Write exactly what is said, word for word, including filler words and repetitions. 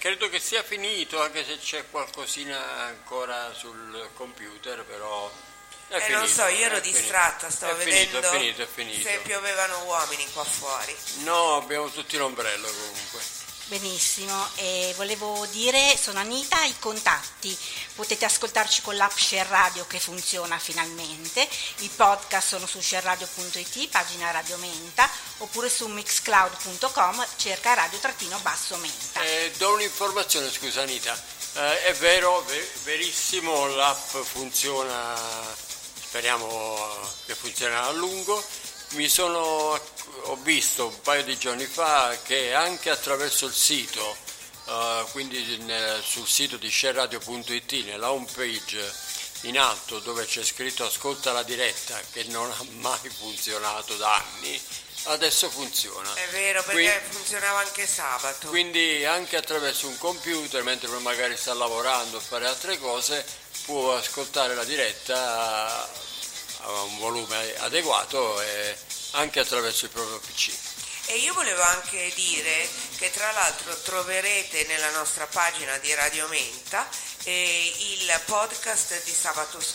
credo che sia finito, anche se c'è qualcosina ancora sul computer, però è eh finito. Non so, io ero è distratta, finito. stavo è finito, vedendo è finito, è finito. se piovevano uomini qua fuori. No, abbiamo tutti l'ombrello comunque. Benissimo, e volevo dire, sono Anita, i contatti, potete ascoltarci con l'app Share Radio che funziona finalmente, i podcast sono su shareradio punto it, pagina Radio Menta, oppure su mixcloud punto com, cerca radio trattino basso Menta. Eh, do un'informazione, scusa Anita, eh, è vero, ver- verissimo, l'app funziona, speriamo che funzionerà a lungo. Mi sono, ho visto un paio di giorni fa che anche attraverso il sito, uh, quindi nel, sul sito di shareradio punto it, nella home page in alto dove c'è scritto ascolta la diretta, che non ha mai funzionato da anni, adesso funziona. È vero, perché quindi, funzionava anche sabato. Quindi anche attraverso un computer, mentre magari sta lavorando o fare altre cose, può ascoltare la diretta a un volume adeguato e anche attraverso il proprio P C. E io volevo anche dire che tra l'altro troverete nella nostra pagina di Radio Menta eh, il podcast di sabato